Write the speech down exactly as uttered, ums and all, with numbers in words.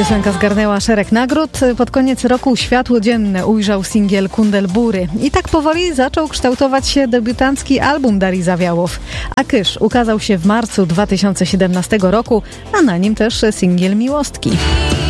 Piosenka zgarnęła szereg nagród. Pod koniec roku światło dzienne ujrzał singiel Kundelbury. I tak powoli zaczął kształtować się debiutancki album Darii Zawiałow. A Kysz ukazał się w marcu dwa tysiące siedemnastego roku, a na nim też singiel Miłostki.